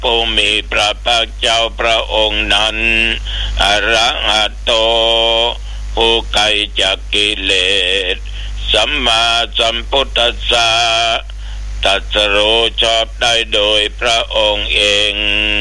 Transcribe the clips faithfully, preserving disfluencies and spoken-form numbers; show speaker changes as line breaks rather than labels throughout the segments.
ผู้มีพระภาคเจ้าพระองค์นั้นอรหัตโตผู้ไกลจากกิเลสสัมมาสัมพุทธัสสะตรัสรู้ชอบได้โดยพระองค์เอง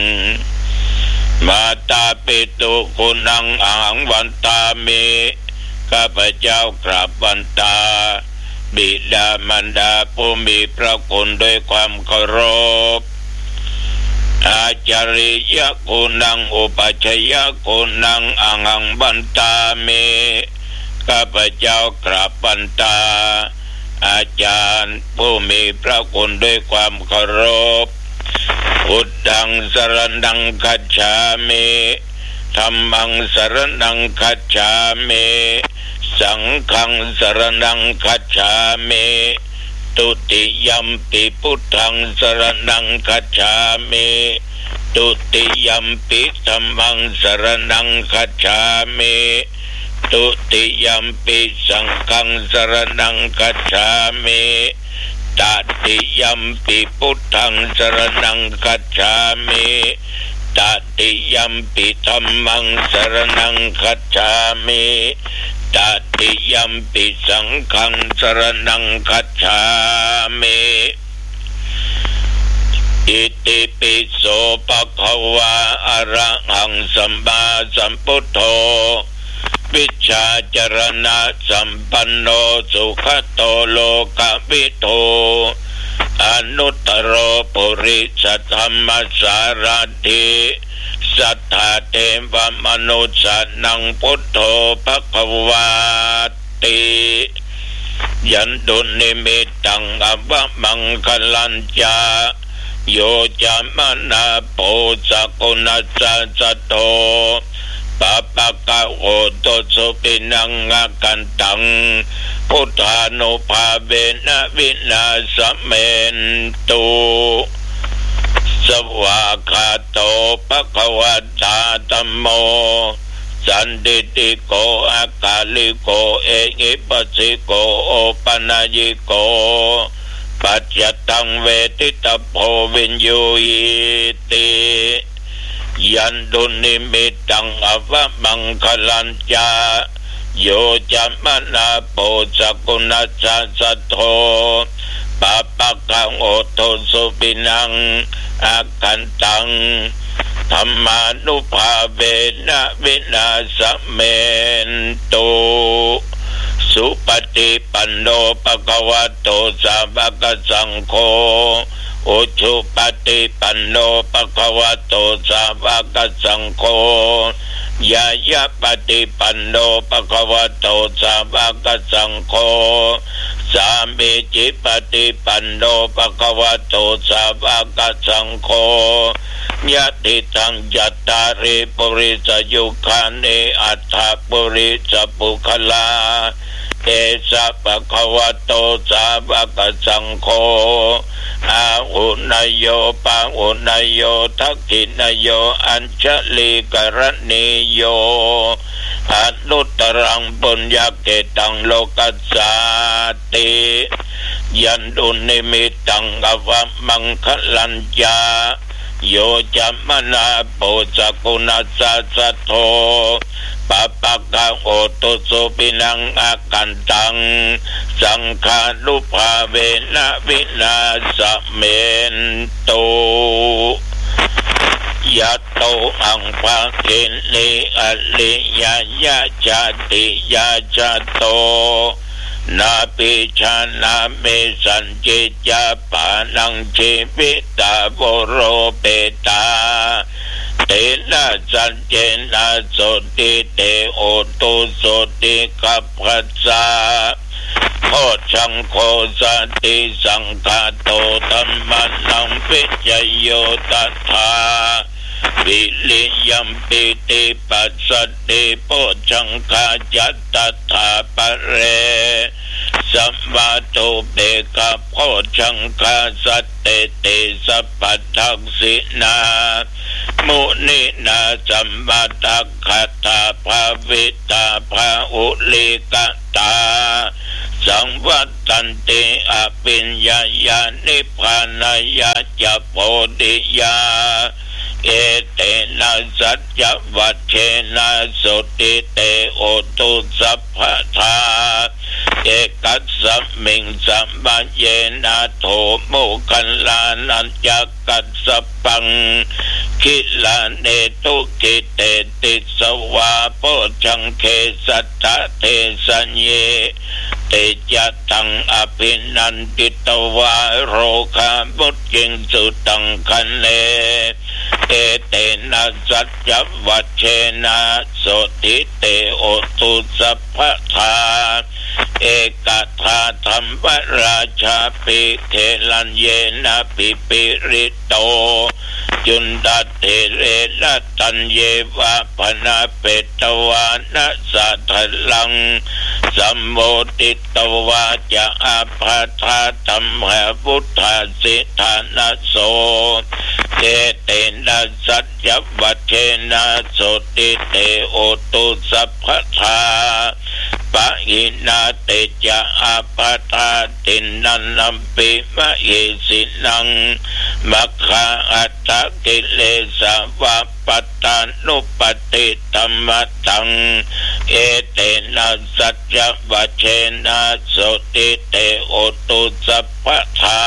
มาตาปิตุคุณังอหังวันตามิข้าพเจ้ากราบวันตาบิดามารดาผู้มีพระคุณด้วยความเคารพอาจาริยคุณังอุปัชฌยคุณังอหังวันตามิข้าพเจ้ากราบวันตาอาจารย์ผู้มีพระคุณด้วยความเคารพพุทธังสรณังคัจฉามิธัมมังสรณังคัจฉามิสังฆังสรณังคัจฉามิตุติยัมปิพุทธังสรณังคัจฉามิตุติยัมปิธัมมังสรณังคัจฉามิตุติยัมปิสังฆังสรณังคัจฉามิตติยัมปิพุทธังสรณังคัจฉามิตติยัมปิธัมมังสรณังคัจฉามิตติยัมปิสังฆังสรณังคัจฉามิอิติปิโสภะคะวะอะระหังสัมมาสัมพุทโธวิชชาจรณะสัมปันโนสุขโตโลกวิโตอนุตตรปุริสธรรมสารถิสัทธาเทวมนุสสนังพุทโธภควาติยันตุนิมิตังอวมังคลัญจาโยจามนาโพสกุณัสสะสะโตปะปะกะโอโตสุปินังอากันตังพุทธานุภาเวนะวินาสเมนตุสวากขาโตภควตาธัมโมสันติติโกอากาลิโกเอหิปัสสิโกโอปัญญิโกปัจจตังเวทิตโพวินยูอิติยันตุนิมิตังอวมังคลัญจาโยจามนาโปสกุณัสสะสะโทปะปะกังโอโทสุปินังอากันตังธรรมานุภาเวนะวินาสเมนตุสุปฏิปันโนภควโตสาวกสังโฆอุชุปฏิปันโนภควโตสาวกสังโฆยายะปฏิปันโนภควโตสาวกสังโฆสามีจิปฏิปันโนภควโตสาวกสังโฆยะติทังยัตตาริปุริสยุคานิอัตถปุริสปุคลาเอสะภควโตสาวกสังโฆอาหุนายโยปาหุนายโยทักขินายโยอัญชลีกรณีโยอนุตตรังปุญญเกตังโลกัสสาติยันตุนิมิตังอวมังคลัญจาโยจามนาโปสกุณัสสะสะโทปะปะกะโอโตสุปินังอากันตังสังฆานุภาเวนะวินาสเมนตุยัตโตอังภาคินิอลิยายะจติยาจโตนาปิชานาเมสัญจิจาปานังชีวิตาโวโรเปตาเตนะสัจเจนะโสติเตโอตุโสติกัปปัสสะโพชังโคสติสังฆาโตธัมมานังปิจโยตัทธาวิริยัมปิติปัสสติโพชังคายัตตถาปะเรสัมมาตุเปกะโพชังคาสัตเตติสัพพทักษินามุนินาสัมมาตัคคตาภาวิตาภาอุลิกตาสสังวัตันติอภิญญาญาณิพพานายาจะโพธิยาเอเตนะสัจจวัชเชนะสุติเตโอตุสัพพทาเอกัสสมิงสัมปัญเยนะโทโมคัลลานัญจักกัสสปังคิลาเนตุกิเตติสวาโพชังเคสัตตะเทสัญเยเตจัตตังอภินันติตวาโรคามุตติงสุตังคันเลเอเตนะสัจจวัชเชนะโสติเตโอตุสัพพทาเอกทาธรรมราชาปิเทลันเยนะปิปิริโตจุนดาเทเรนะตันเยวะพนาเปตวานะสัทธลังสัมโมติตวาจะอาภาธาธัมมะพุทธาสิทานะโสเตเตนะสัจจวัชเชนะโสติเตโอตุสัพพทาปะหินาเตจะอาปาทาตินันนัมปิมะเยสินังมัคคาอัตตกิเลสวะปัตตานุปติตัมมะตังเอเตนะสัจจวัชเชนะโสติเตโอตุสัพพทา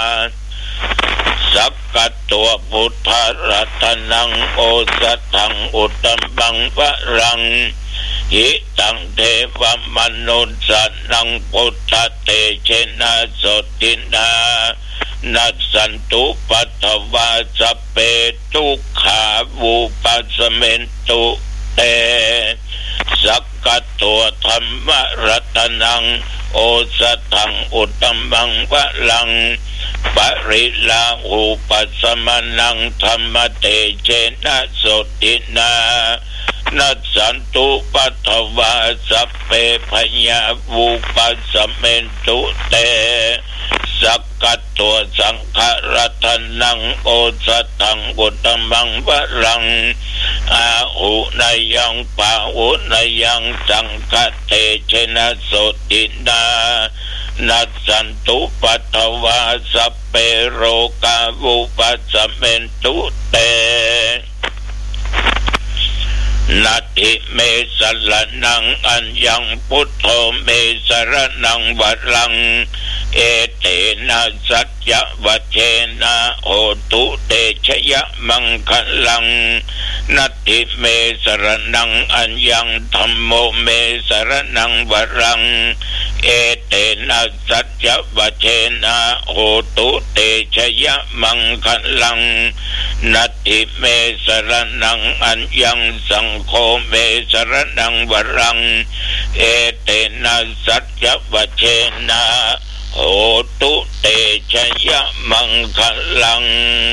สักกัตตัวพุทธรัตนังโอสัตถังอุตตัมบังวะรังหิตังเทวมนุสสนังพุทธเตเชนะโสตินานัสสันตุปัตถวาสัพเพทุกขาวูปัสสเมนตุเตสักกัตตัวธรรมรัตนังโอสัตถังอุตตัมบังวะลังปริลาหูปัสสมนังธรรมเตเชนะโสตินานัสสันตุปัตถวาสัพเพพยาวูปัสสเมนตุเตสักกัตตัวสังฆรัตนังโอสัตถังอุตตัมบังวะรังอาหุนายังปาหุนายังสังฆเตเชนะโสตินานัสสันตุปัตถวาสัพเพโรกาวูปัสสเมนตุเตนาทิเมสรนังอัญญังพุทโธเมสรนังวรังเอเตนะสัจจวัชเชนะโหตุเตชยมังคลังนาทิเมสรนังอัญญังธัมโมเมสรนังวรังเอเตนะสัจจวัชเชนะโหตุเตชยมังคลังนาทิเมสรนังอัญญังสังโฆเมสรนังวรังเอเตนะสัจจวัชเชนะโหตุเตชยมังคลัง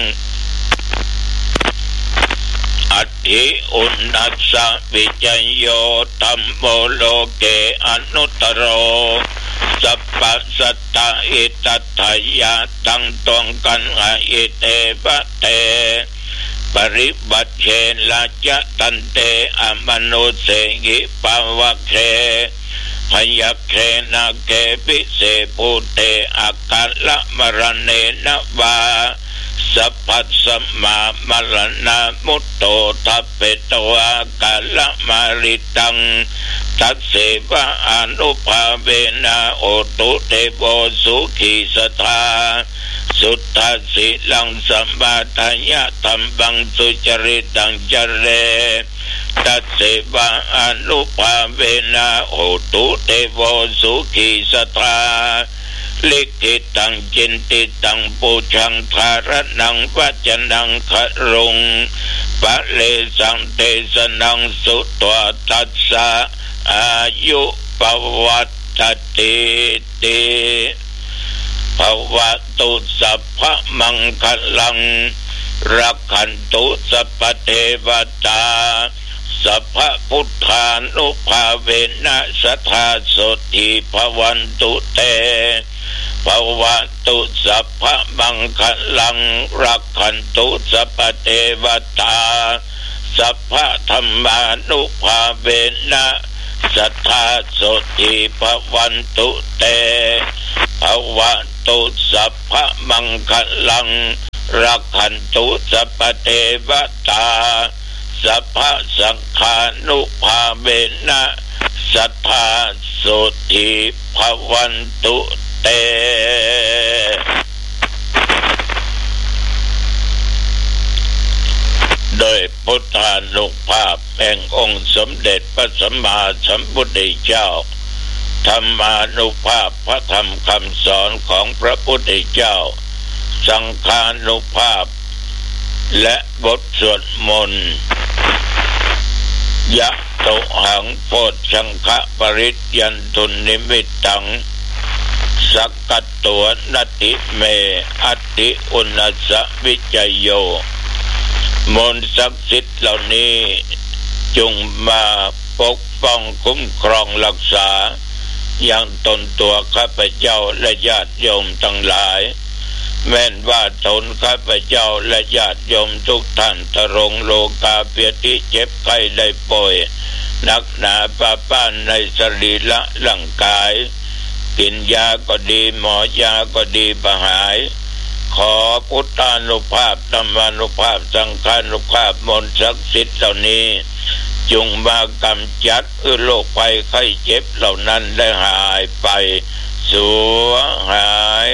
อธิอุณัสสะวิจโยธัมโมโลเกอนุตตโรสัพพสัตตะอิตัตถยะตังตวงกันอะอิเตปะเตปริบัติเชละจะตันเตอมนุเสกิปาวะเคพยัคเคนะเกปิเสปุเตอากัลละมรเนนะวาสัพพัสสมามรณะมุตโตทัพเปตวากาลมาริตังตัสเสวะอนุภาเวนะโอตุเทโวสุขีสทาสุทธาสิลังสัมปาทายะธัมบังสุจริตังจเรตัสเสวะอนุภาเวนะโอตุเทโวสุขีสทาลิขิตังจินติตังปูชังธารนังวัจนังขรุงปะเลสังเทสนังสุตวตัสสะอายุปวัตติติภวตุสัพพมังคลังรักขันตุสัพพเทวตาสัพพพุทธานุภาเวนะสัทธาโสติภวันตุเตภวตุสัพพมังคลังรักขันตุสัพพเทวตาสัพพธรรมานุภาเวนะสัทธาโสติภวันตุเตภวตุสัพพะมังคลังรักขันตุสัพพเทวตาสัพพะสังฆานุภาเวนะสัทธาโสติภวันตุเตโดยพุทธานุภาพแห่งองค์สมเด็จพระสัมมาสัมพุทธเจ้าธรรมานุภาพพระธรรมคำสอนของพระพุทธเจ้าสังฆานุภาพและบทสวดมนต์ยะโตหังโพชังคะปริตยันตุนิมิตตังสักกัตตัวนติเมอัตติอุณัสสวิจโยมนต์ศักดิ์สิทธิ์เหล่านี้จงมาปกป้องคุ้มครองรักษายังตนตัวข้าพเจ้าและญาติโยมทั้งหลายแม้นว่าตนข้าพเจ้าและญาติโยมทุกท่านทรงโลกาเปียติเจ็บไข้ได้ป่วยนักหนาปาป้านในสรีระร่างกายกินยาก็ดีหมอยาก็ดีบหายขอพุทธานุภาพธรรมานุภาพสังฆานุภาพมนต์ศักดิ์สิทธิ์เหล่านี้จงมากำจัดโรคภัยไข้เจ็บเหล่านั้นได้หายไปสูญหาย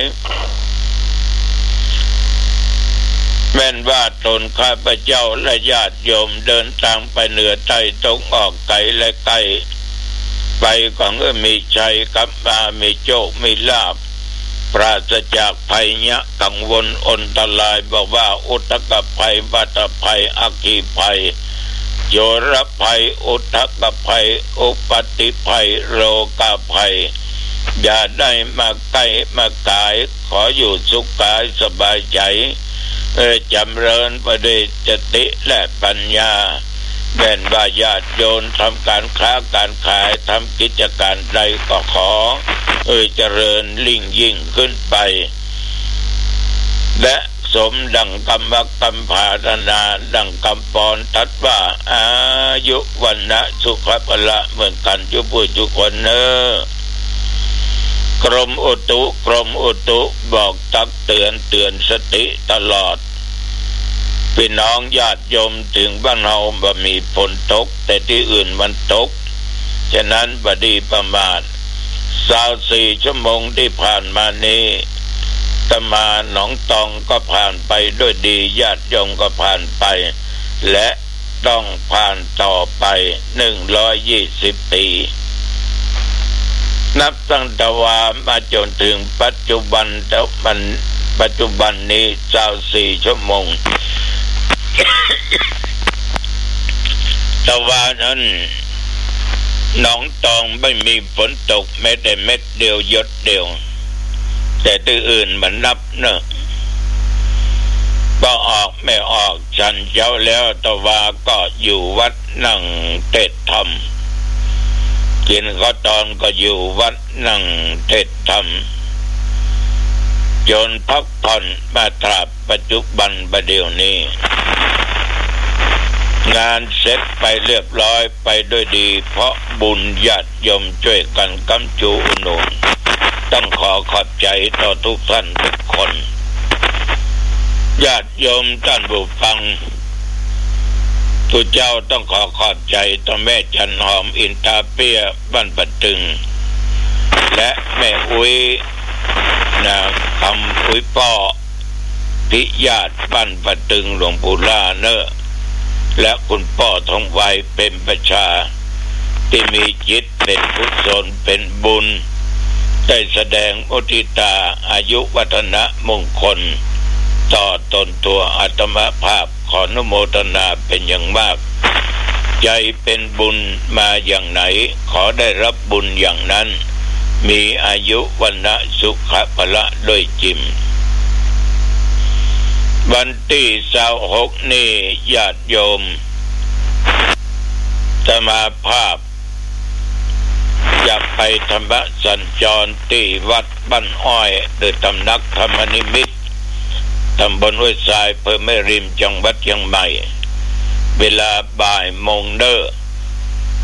แม้นว่าตนข้าพเจ้าและญาติโยมเดินทางไปเหนือใต้ตกออกไกลและไกลไปก็เมื่อมีชัยกลับมามีโชคมีลาภปราศจากภัยยะกังวลอนตรายบอกว่าอุทกภัยวัฏภัยอัคคีภัยโยรภัยอุทกภัยอุปัติภัยโรคภัยอย่าได้มาใกล้มากายขออยู่สุขกายสบายใจจำเริญไปด้วยสติและปัญญาแม้นว่าญาติโยมทำการค้าการขายทำกิจการใดก็ขอเอ่ยเจริญลิ่งยิ่งขึ้นไปและสมดังกรรมกรรมภารนาดังกำปอนทัดว่าอายุวันนะสุขภละเหมือนกันทุกผู้ทุกคนเนอกรมอุตุกรมอุตุบอกตักเตือนเตือนสติตลอดพี่น้องญาติโยมถึงบ้านเฮาบ่มีฝนตกแต่ที่อื่นมันตกฉะนั้นบ่ดีประมาทสาวสี่ชั่วโมงที่ผ่านมานี้ตมาหนองตองก็ผ่านไปด้วยดีญาติโยมก็ผ่านไปและต้องผ่านต่อไปหนึ่งร้อยยี่สิบปีนับตั้งแต่ว่ามาจนถึงปัจจุบันแต่มันปัจจุบันนี้สาวสี่ชั่วโมงแต่ว่านั้นหนองตองไม่มีฝนตกแม้แต่เม็ดเดียวหยดเดียวแต่ที่อื่นมันนับเนอะก็ออกไม่ออกฉันเจ้าแล้วแต่ว่าก็อยู่วัดนั่งเทศธรรมกินข้าวตอนก็อยู่วัดนั่งเทศธรรมจนพักผ่อนมาตราบปัจจุบันประเดี๋ยวนี้งานเสร็จไปเรียบร้อยไปด้วยดีเพราะบุญญาติโยมช่วยกันกำจูอุดหนุนต้องขอขอบใจต่อทุกท่านทุกคนญาติโยมท่านผู้ฟังทุกเจ้าต้องขอขอบใจต่อแม่จันหอมอินทาเปียบ้านปะตึงและแม่อุ้ยนะคำอุ้ยป้อพิญาติบ้านปะตึงหลวงปู่ล่าเนอและคุณป้อทองไวเป็นประชาที่มีจิตเป็นกุศลเป็นบุญได้แสดงมุทิตาอายุวัฒนะมงคลต่อตนตัวอาตมภาพขออนุโมทนาเป็นอย่างมากใจเป็นบุญมาอย่างไหนขอได้รับบุญอย่างนั้นมีอายุวันนะสุขภละด้วยจิมวันที่สาวหกนี่ญาติโยมจะมาภาพอยากไปธรรมสัญจรที่วัดบ้านอ้อยหรือตำนักธรรมนิมิตรตำบลห้วยทรายอำเภอแม่ริมจังหวัดเชียงใหม่เวลาบ่ายโมงเด้อ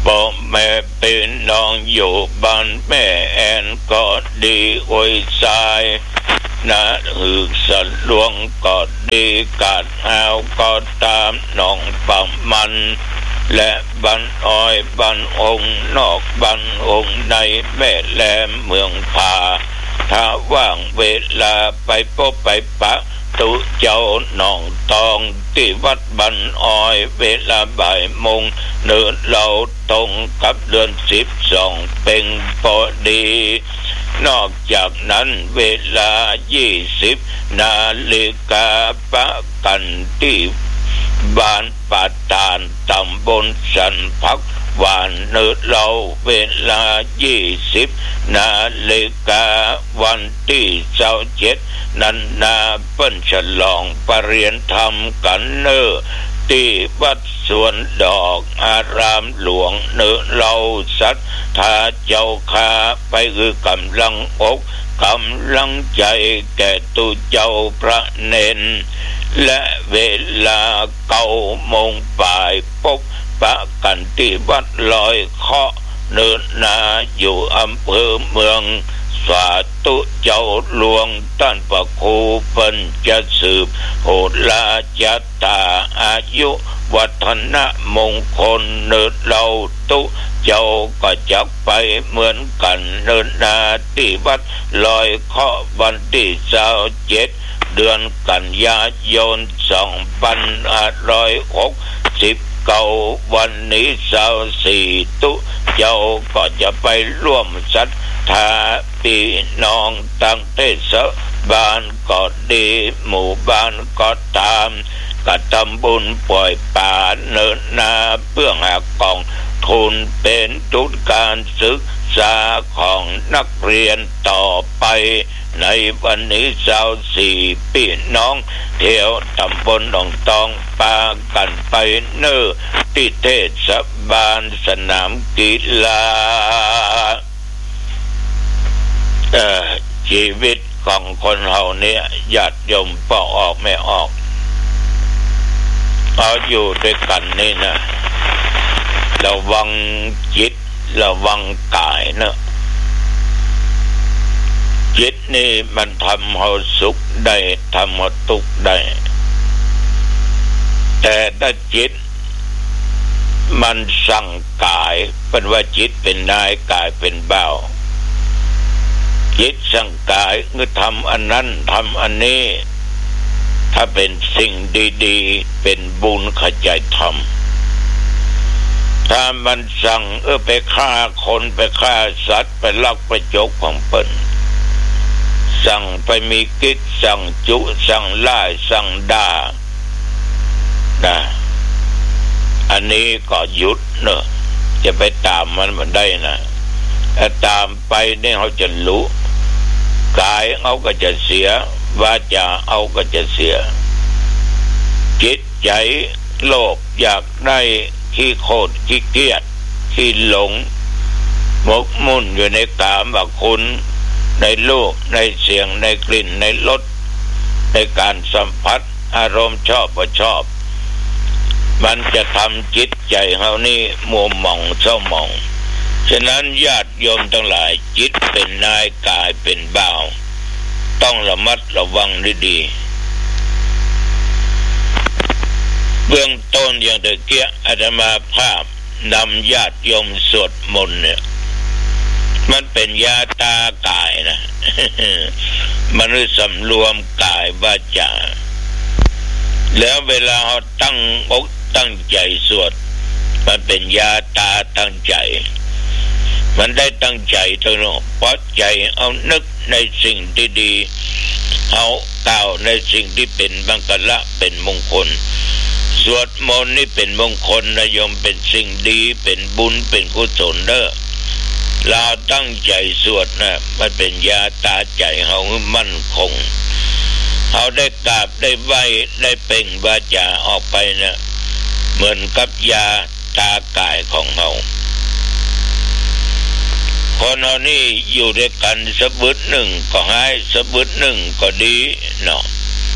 พ่อแม่พี่น้องอยู่บ้านแม่แอนก็ดีโอยสายนะหือสันหลวงก็ดีกาดหาวก็ตามหนองปังมันและบ้านอ้อยบ้านองค์นอกบ้านองค์ในแม่แหลมเมืองพาถ้าว่างเวลาไปพบไปปะตุเจ้าหนองตองที่วัดบ้านอ้อยเวลาบ่ายโมงเนื้อเราตรงกับเดือนสิบสองเป็นพอดีนอกจากนั้นเวลายี่สิบนาฬิกาปะกันที่บ้านปาตานตำบลสันพักหวานเนื้อเราเวลายี่สิบนาฬิกาวันที่เจ้าเจ็ดนันนาเปิ้นฉลองปริญญาธรรมกันเนอที่วัดสวนดอกอารามหลวงเนื้อเราสัทธาเจ้าข้าไปคือกำลังอกกำลังใจแก่ตุเจ้าพระเนนและเวลาเก้าโมงบ่ายพบปะกันที่วัดลอยเคาะเนินนาอยู่อำเภอเมืองสาธุเจ้าหลวงท่านพระครูเพิ่นจะสืบโหราชตาอายุวัฒนมงคลเนินเราตุเจ้าก็จักไปเหมือนกันเนินนาที่วัดลอยเคาะวันที่เจ้าเจ็ดเดือนกันยายนสองพันห้าร้อยหกสิบเก้าวันนี้เจ้าสี่ตุเจ้าก็จะไปร่วมศรัทธาพี่น้องตั้งเทศบาลก็ดีหมู่บ้านก็ตามกระทำบุญปล่อยป่าเนินนาเพื่อหากองทุนเป็นทุนการศึกษาของนักเรียนต่อไปในวันนี้เจ้าสี่พี่น้องเที่ยวตำบลหนองตองปากันไปเนอที่เทศบาลสนามกีฬาเอ่อชีวิตของคนเฮาเนี่ยญาติโยมพอออกไม่ออกเอาอยู่ด้วยกันนี่นะระวังจิตระวังกายนะจิตนี่มันทำให้สุขได้ทำให้ทุกข์ได้แต่ถ้าจิตมันสั่งกายเป็นว่าจิตเป็นนายกายเป็นบ่าวจิตสั่งกายคือทำอันนั้นทำอันนี้ถ้าเป็นสิ่งดีๆเป็นบุญขจายธรรมถ้ามันสั่งเออไปฆ่าคนไปฆ่าสัตว์ไปลักไปจกของเปิ้นสั่งไปมีกิจสั่งจุสั่งล่าสั่งด่านะอันนี้ก็หยุดเนอะจะไปตามมันมันได้นะถ้าตามไปเนี่ยเขาจะรู้กายเขาก็จะเสียวาจาเอาก็จะเสียจิตใจโลภอยากได้ขี้โคตรขี้เกียจขี้หลงหมกมุ่นอยู่ในกามว่าคุณในรูปในเสียงในกลิ่นในรสในการสัมผัสอารมณ์ชอบบ่ชอบมันจะทำจิตใจเฮานี่มัวหม่องเศร้าหม่องฉะนั้นญาติโยมทั้งหลายจิตเป็นนายกายเป็นบ่าวต้องระมัดระวังดีๆเบื้องต้นอย่างตะเกียอาตมาภาพนำญาติโยมสวดมนต์เนี่ยมันเป็นยาตากายนะมันคือสำรวมกายวาจาแล้วเวลาเราตั้งอกตั้งใจสวดมันเป็นยาตาตั้งใจมันได้ตั้งใจตรงนั้นเพราะใจเอานึกในสิ่งที่ดีเอากล่าวในสิ่งที่เป็นบังกละเป็นมงคลสวดมนต์นี่เป็นมงคลนะโยมเป็นสิ่งดีเป็นบุญเป็นกุศลเด้อเราตั้งใจสวดนะมันเป็นยาตาใจเฮามั่นคงเฮาได้กราบได้ไหว้ได้เปล่งวาจาออกไปนะเหมือนกับยาตากายของเฮาคนเฮานี่อยู่ด้วยกันสักบึดหนึ่งก็หายสักบึดหนึ่งก็ดีเนาะ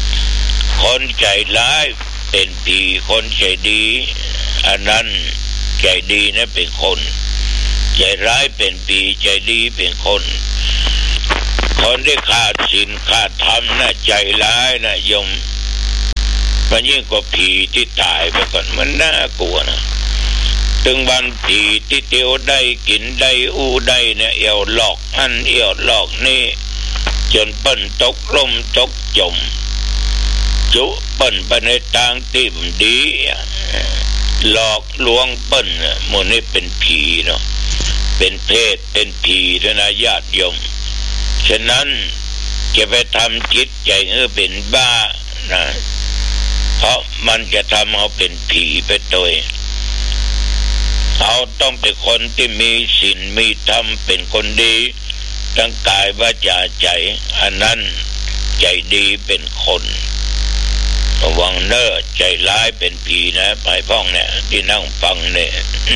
คนใจร้ายเป็นผีคนใจดีอันนั้นใจดีนะเป็นคนใจร้ายเป็นผีใจดีเป็นคนคนที่ขาดศีลขาดธรรมนะใจร้ายนะยมมันยิ่งกว่าผีที่ตายไปก่อนมันน่ากลัวนะถึงวันผีที่เตียวได้กินได้อู้ได้เนี่ยเอี่ยวหลอกอันเอี่ยวหลอกนี่จนเปิ้นตกล่มตกจมจุเปิ้นไปในทางที่ดีหลอกลวงเปิ้นหมู่นี้เป็นผีเนาะเป็นเพศเป็นผีด้วยนะญาติโยมฉะนั้นจะไปทำจิตใจให้เป็นบ้านะเพราะมันจะทำเอาเป็นผีไปโดยเขาต้องเป็นคนที่มีศีลมีธรรมเป็นคนดีทั้งกายวาจาใจอันนั้นใจดีเป็นคนระวังเน้อใจร้ายเป็นผีนะไปพ้องเนี่ยที่นั่งฟังเนี่ย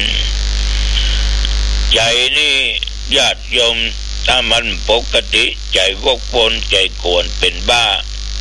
ใจนี่ญาติโยมถ้ามันปกติใจวกวนใจกวนเป็นบ้า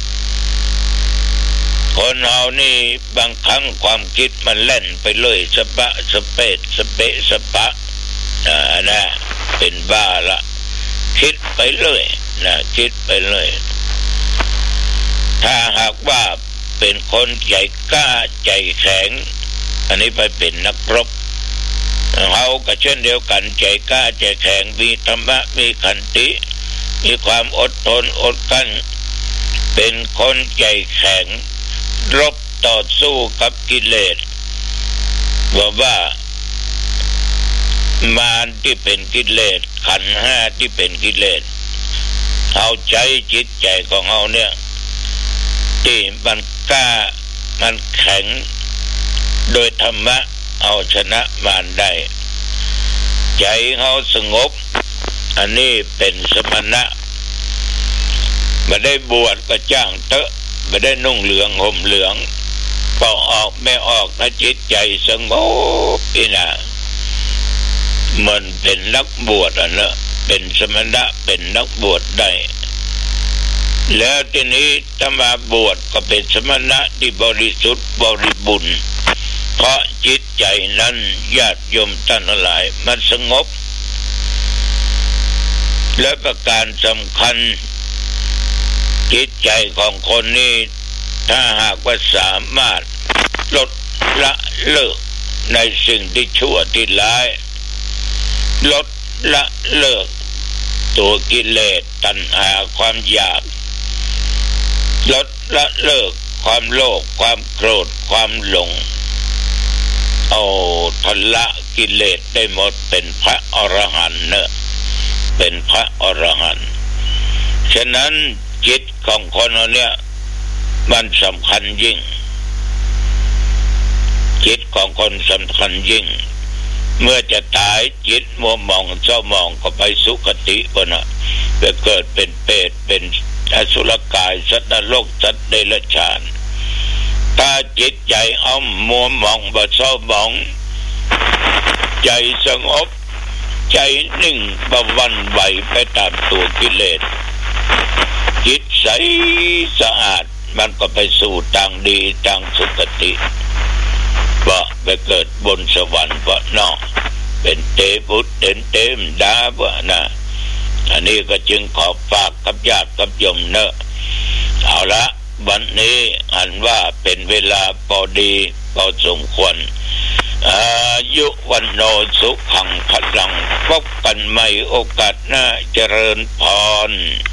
คนเฮานี่บางครั้งความคิดมันเล่นไปเลยสะปะสะเปดสะเปะสะปะอ่านะเป็นบ้าละคิดไปเลยนะคิดไปเลยถ้าหากว่าเป็นคนใจกล้าใจแข็งอันนี้ไปเป็นนักรบเขาก็เช่นเดียวกันใจกล้าใจแข็งมีธรรมะมีขันติมีความอดทนอดกลั้นเป็นคนใจแข็งรบต่อสู้กับกิเลสว่าว่ามารที่เป็นกิเลสขันธ์ห้าที่เป็นกิเลสเอาใจจิตใจของเราเนี่ยที่มันกล้ามันแข็งโดยธรรมะเอาชนะมารได้ใจเขาสงบอันนี้เป็นสมณะไม่ได้บวชก็จ้างเตอะไม่ได้นุ่งเหลืองห่มเหลืองก็ออกไม่ออกนะจิตใจสงบอีน่ะมันเป็นนักบวชอ่ะเนอะเป็นสมณะเป็นนักบวชได้แล้วทีนี้ถ้ามาบวชก็เป็นสมณะที่บริสุทธิ์บริบูรณ์เพราะจิตใจนั้นญาติโยมท่านหลายมันสงบและประการสำคัญจิตใจของคนนี้ถ้าหากว่าสามารถลดละเลิกในสิ่งที่ชั่วที่ร้ายลดละเลิกตัวกิเลสตัณหาความอยากลดละเลิกความโลภความโกรธความหลงเอาทละกิเลสได้หมดเป็นพระอรหันต์เนอะเป็นพระอรหันต์ฉะนั้นจิตของคนเราเนี่ยมันสำคัญยิ่งจิตของคนสำคัญยิ่งเมื่อจะตายจิตมัวหมองเศร้าหมองก็ไปสุคติบนน่ะไปเกิดเป็นเปรตเป็นอสุรกายสัตว์นรกสัตว์เดรัจฉานถ้าจิตใจอ้อมมัวหมองบ่เศร้าหมองใจสงบใจนิ่งบ่หวั่นไหวไปตามตัวกิเลสจิตใสสะอาดมันก็ไปสู่ทางดีทางสุคติบ่ไปเกิดบนสวรรค์บ่เนาะเป็นเทพุทธเป็นเทมดาบ่นะอันนี้ก็จึงขอฝากกับญาติกับโยมเนอะเอาละวันนี้อันว่าเป็นเวลาพอดีพอสมควรอายุวันโนสุขังพลังพบกันใหม่โอกาสหน้าเจริญพร